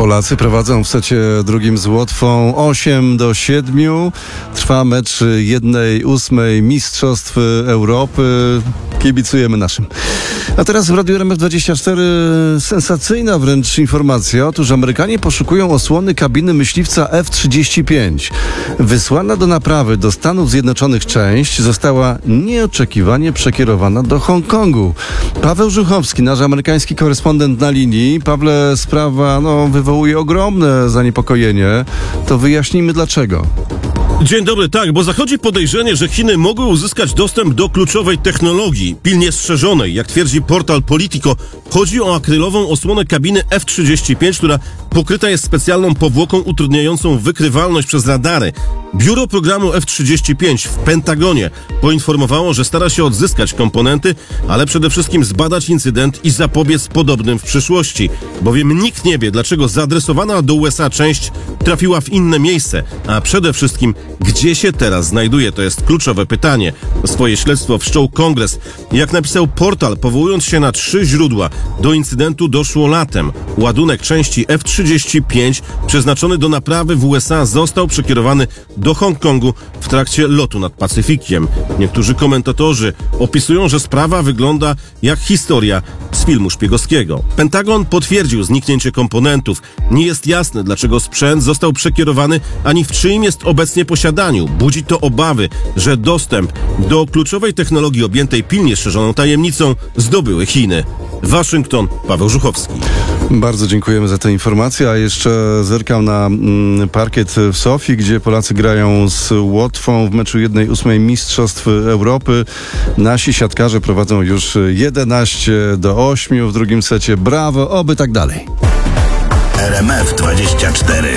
Polacy prowadzą w secie drugim z Łotwą 8-7. Trwa mecz 1/8 Mistrzostw Europy. Kibicujemy naszym. A teraz w Radiu RMF24 sensacyjna wręcz informacja. Otóż Amerykanie poszukują osłony kabiny myśliwca F-35. Wysłana do naprawy do Stanów Zjednoczonych część została nieoczekiwanie przekierowana do Hongkongu. Paweł Żuchowski, nasz amerykański korespondent na linii. Pawle, sprawa wywołuje ogromne zaniepokojenie. To wyjaśnijmy dlaczego. Dzień dobry, tak, bo zachodzi podejrzenie, że Chiny mogły uzyskać dostęp do kluczowej technologii, pilnie strzeżonej. Jak twierdzi portal Politico, chodzi o akrylową osłonę kabiny F-35, która pokryta jest specjalną powłoką utrudniającą wykrywalność przez radary. Biuro programu F-35 w Pentagonie poinformowało, że stara się odzyskać komponenty, ale przede wszystkim zbadać incydent i zapobiec podobnym w przyszłości. Bowiem nikt nie wie, dlaczego zaadresowana do USA część trafiła w inne miejsce, a przede wszystkim gdzie się teraz znajduje? To jest kluczowe pytanie. Swoje śledztwo wszczął Kongres. Jak napisał portal, powołując się na 3 źródła, do incydentu doszło latem. Ładunek części F-35 przeznaczony do naprawy w USA został przekierowany do Hongkongu w trakcie lotu nad Pacyfikiem. Niektórzy komentatorzy opisują, że sprawa wygląda jak historia z filmu szpiegowskiego. Pentagon potwierdził zniknięcie komponentów. Nie jest jasne, dlaczego sprzęt został przekierowany, ani w czyim jest obecnie posiadaniu. Budzi to obawy, że dostęp do kluczowej technologii objętej pilnie szerzoną tajemnicą zdobyły Chiny. Waszyngton, Paweł Żuchowski. Bardzo dziękujemy za tę informację, a jeszcze zerkam na parkiet w Sofii, gdzie Polacy grają z Łotwą w meczu 1/8 Mistrzostw Europy. Nasi siatkarze prowadzą już 11-8 w drugim secie. Brawo, oby tak dalej. RMF24